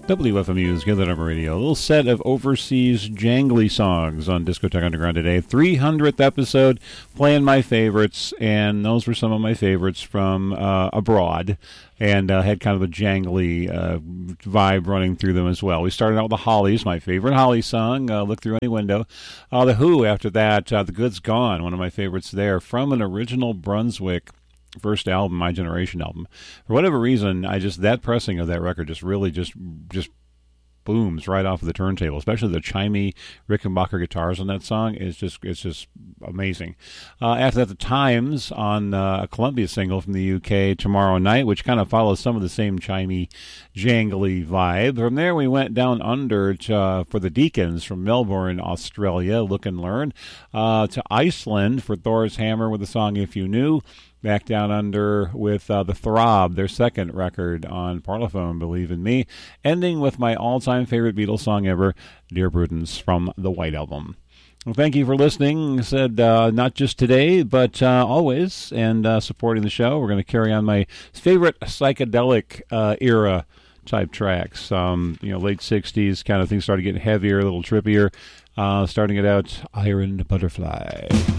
WFMU's Get the Number Radio. A little set of overseas jangly songs on Discotheque Underground today. 300th episode, playing my favorites, and those were some of my favorites from abroad, and had kind of a jangly vibe running through them as well. We started out with the Hollies, my favorite Holly song, Look Through Any Window. The Who, after that, The Good's Gone, one of my favorites there, from an original Brunswick first album, My Generation album. For whatever reason, that pressing of that record just really just booms right off of the turntable, especially the chimey Rickenbacker guitars on that song. It's just amazing. After that, the Times on a Columbia single from the UK, Tomorrow Night, which kind of follows some of the same chimey, jangly vibe. From there, we went down under for the Deacons from Melbourne, Australia, Look and Learn, to Iceland for Thor's Hammer with the song If You Knew. Back down under with the Throb, their second record on Parlophone, Believe in Me. Ending with my all-time favorite Beatles song ever, Dear Prudence, from the White Album. Well, thank you for listening. Said not just today, but always, and supporting the show. We're going to carry on my favorite psychedelic era type tracks. Late 60s, kind of things started getting heavier, a little trippier. Starting it out, Iron Butterfly.